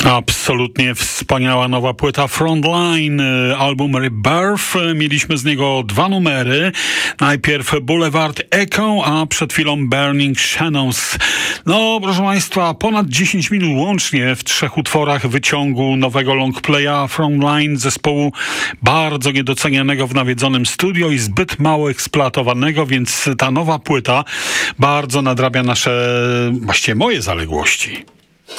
Absolutnie wspaniała nowa płyta Frontline, album Rebirth. Mieliśmy z niego 2 numery. Najpierw Boulevard Echo, a przed chwilą Burning Shadows. No, proszę Państwa, ponad 10 minut łącznie w 3 utworach wyciągu nowego longplaya Frontline, zespołu bardzo niedocenianego w nawiedzonym studio i zbyt mało eksploatowanego, więc ta nowa płyta bardzo nadrabia nasze, właściwie moje zaległości.